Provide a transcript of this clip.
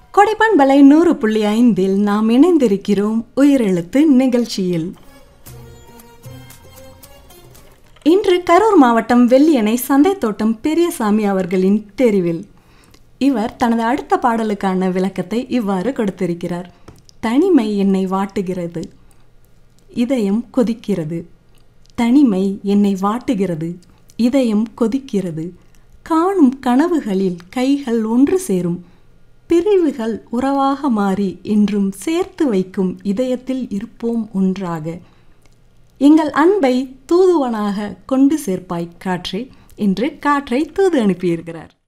கொடைப்பண்பலை 100.5 நாம் இணைந்திருக்கிறோம் உயிரெழுத்து நிகழ்ச்சியில். இன்று கரூர் மாவட்டம் வெள்ளியணை சந்தைத்தோட்டம் பெரியசாமி அவர்களின் தெரிவில் இவர் தனது அடுத்த பாடலுக்கான விளக்கத்தை இவ்வாறு கொடுத்திருக்கிறார். தனிமை என்னை வாட்டுகிறது, இதயம் கொதிக்கிறது. தனிமை என்னை வாட்டுகிறது, இதயம் கொதிக்கிறது. காணும் கனவுகளில் கைகள் ஒன்று சேரும், பிரிவுகள் உறவாக மாறி என்றும் சேர்த்து வைக்கும் இதயத்தில் இருப்போம் ஒன்றாக. எங்கள் அன்பை தூதுவனாக கொண்டு சேர்ப்பாய் காற்றே என்று காற்றை தூது அனுப்பியிருக்கிறார்.